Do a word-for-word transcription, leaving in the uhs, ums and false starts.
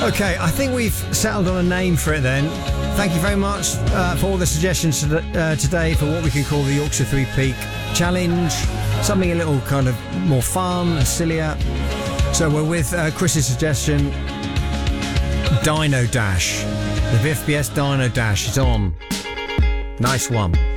Okay, I think we've settled on a name for it then. Thank you very much uh, for all the suggestions to, uh, today for what we can call the Yorkshire Three Peak Challenge. Something a little kind of more fun and sillier. So we're with uh, Chris's suggestion, Dino Dash. The V F B S Dino Dash is on. Nice one.